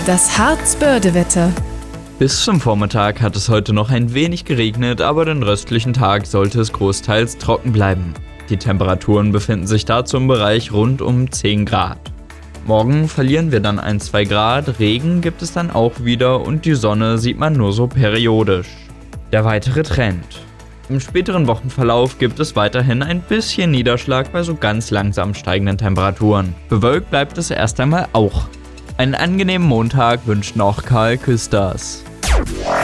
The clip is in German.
Das Harz-Börde-Wetter. Bis zum Vormittag hat es heute noch ein wenig geregnet, aber den restlichen Tag sollte es großteils trocken bleiben. Die Temperaturen befinden sich dazu im Bereich rund um 10 Grad. Morgen verlieren wir dann 1-2 Grad, Regen gibt es dann auch wieder und die Sonne sieht man nur so periodisch. Der weitere Trend. Im späteren Wochenverlauf gibt es weiterhin ein bisschen Niederschlag bei so ganz langsam steigenden Temperaturen. Bewölkt bleibt es erst einmal auch. Einen angenehmen Montag wünscht noch Karl Küsters.